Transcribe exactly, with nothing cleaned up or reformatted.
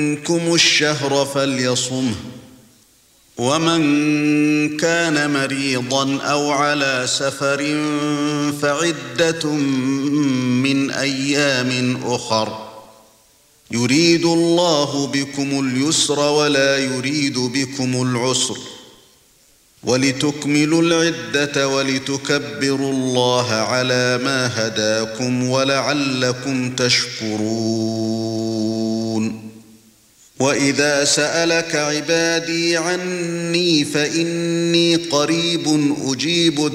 منكم الشهر فليصمه ومن كان مريضا أو على سفر فعدة من أيام أخر يريد الله بكم اليسر ولا يريد بكم العسر ولتكملوا العدة ولتكبروا الله على ما هداكم ولعلكم تشكرون وإذا سألك عبادي عني فإني قريب أجيب